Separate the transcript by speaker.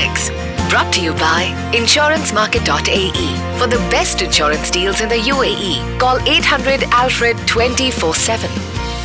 Speaker 1: Picks. Brought to you by insurancemarket.ae. For the best insurance deals in the UAE, call 800 Alfred 24/7.